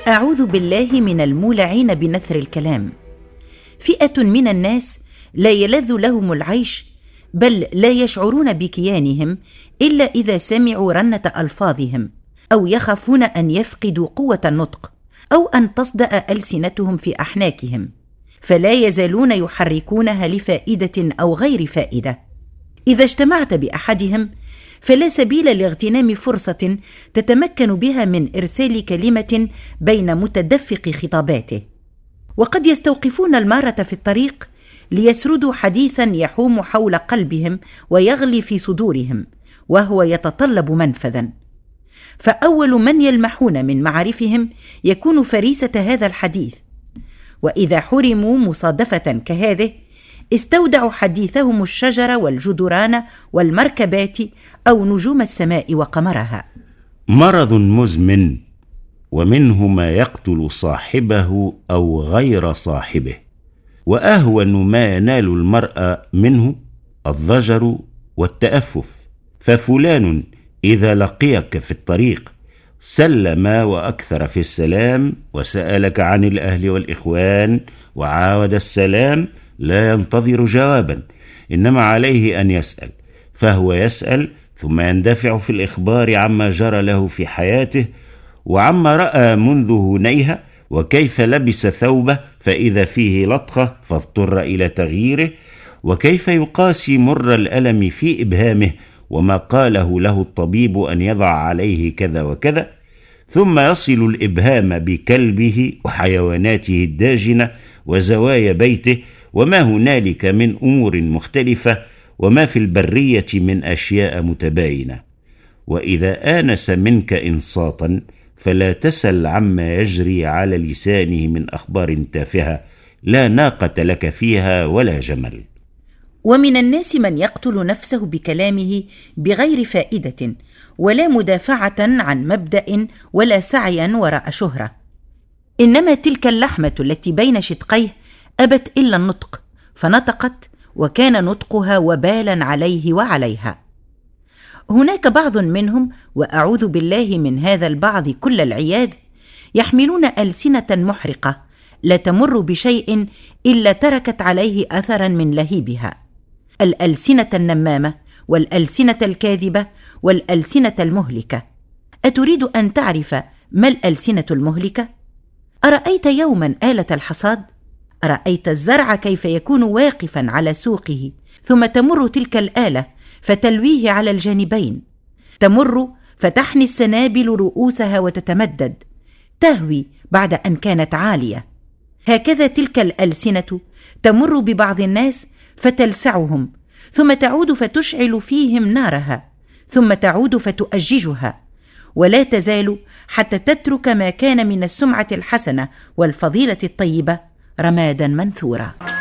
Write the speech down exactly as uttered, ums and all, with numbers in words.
أعوذ بالله من المولعين بنثر الكلام. فئة من الناس لا يلذ لهم العيش، بل لا يشعرون بكيانهم إلا إذا سمعوا رنة ألفاظهم، أو يخافون أن يفقدوا قوة النطق، أو أن تصدأ ألسنتهم في أحناكهم، فلا يزالون يحركونها لفائدة أو غير فائدة. إذا اجتمعت بأحدهم فلا سبيل لاغتنام فرصة تتمكن بها من إرسال كلمة بين متدفق خطاباته، وقد يستوقفون المارة في الطريق ليسردوا حديثا يحوم حول قلبهم ويغلي في صدورهم، وهو يتطلب منفذا، فأول من يلمحون من معارفهم يكون فريسة هذا الحديث، وإذا حرموا مصادفة كهذه استودعوا حديثهم الشجر والجدران والمركبات أو نجوم السماء وقمرها. مرض مزمن، ومنه ما يقتل صاحبه أو غير صاحبه، وأهون ما ينال المرء منه الضجر والتأفف. ففلان إذا لقيك في الطريق سلم وأكثر في السلام، وسألك عن الأهل والإخوان وعاود السلام، لا ينتظر جوابا، إنما عليه أن يسأل، فهو يسأل ثم يندفع في الإخبار عما جرى له في حياته، وعما رأى منذ هنيها، وكيف لبس ثوبه فإذا فيه لطخة فاضطر إلى تغييره، وكيف يقاسي مر الألم في إبهامه، وما قاله له الطبيب أن يضع عليه كذا وكذا، ثم يصل الإبهام بكلبه وحيواناته الداجنة وزوايا بيته، وما هنالك من أمور مختلفة، وما في البرية من أشياء متباينة. وإذا آنس منك إنصاتا فلا تسل عما يجري على لسانه من أخبار تافهة لا ناقة لك فيها ولا جمل. ومن الناس من يقتل نفسه بكلامه بغير فائدة، ولا مدافعة عن مبدأ ولا سعيا وراء شهرة، إنما تلك اللحمة التي بين شدقيه أبت إلا النطق، فنطقت وكان نطقها وبالا عليه وعليها. هناك بعض منهم، وأعوذ بالله من هذا البعض كل العياذ، يحملون ألسنة محرقة لا تمر بشيء إلا تركت عليه أثرا من لهيبها، الألسنة النمامة والألسنة الكاذبة والألسنة المهلكة. أتريد أن تعرف ما الألسنة المهلكة؟ أرأيت يوما آلة الحصاد؟ أرأيت الزرع كيف يكون واقفا على سوقه، ثم تمر تلك الآلة فتلويه على الجانبين، تمر فتحني السنابل رؤوسها وتتمدد، تهوي بعد أن كانت عالية. هكذا تلك الألسنة تمر ببعض الناس فتلسعهم، ثم تعود فتشعل فيهم نارها، ثم تعود فتؤججها، ولا تزال حتى تترك ما كان من السمعة الحسنة والفضيلة الطيبة رمادا منثورا.